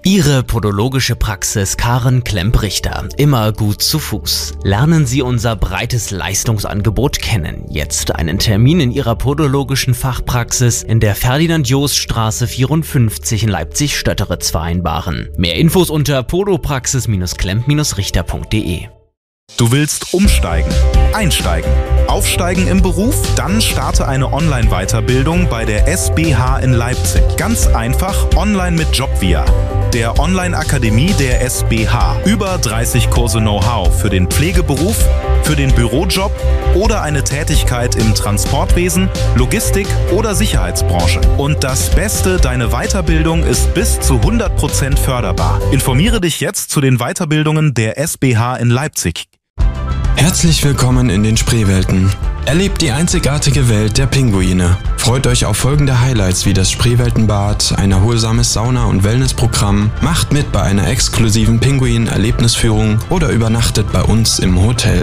Ihre podologische Praxis Karen Klemp-Richter. Immer gut zu Fuß. Lernen Sie unser breites Leistungsangebot kennen. Jetzt einen Termin in Ihrer podologischen Fachpraxis in der Ferdinand-Jost-Straße 54 in Leipzig-Stötteritz vereinbaren. Mehr Infos unter podopraxis-klemp-richter.de. Du willst umsteigen, einsteigen, aufsteigen im Beruf? Dann starte eine Online-Weiterbildung bei der SBH in Leipzig. Ganz einfach online mit Jobvia, der Online-Akademie der SBH. Über 30 Kurse Know-how für den Pflegeberuf, für den Bürojob oder eine Tätigkeit im Transportwesen, Logistik oder Sicherheitsbranche. Und das Beste, deine Weiterbildung ist bis zu 100% förderbar. Informiere dich jetzt zu den Weiterbildungen der SBH in Leipzig. Herzlich willkommen in den Spreewelten. Erlebt die einzigartige Welt der Pinguine. Freut euch auf folgende Highlights wie das Spreeweltenbad, ein erholsames Sauna- und Wellnessprogramm, macht mit bei einer exklusiven Pinguin-Erlebnisführung oder übernachtet bei uns im Hotel.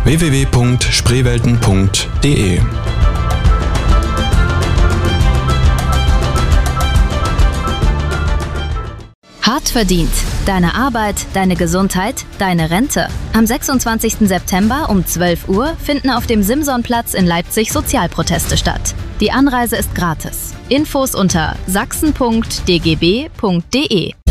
www.spreewelten.de. Hart verdient. Deine Arbeit, deine Gesundheit, deine Rente. Am 26. September um 12 Uhr finden auf dem Simsonplatz in Leipzig Sozialproteste statt. Die Anreise ist gratis. Infos unter sachsen.dgb.de.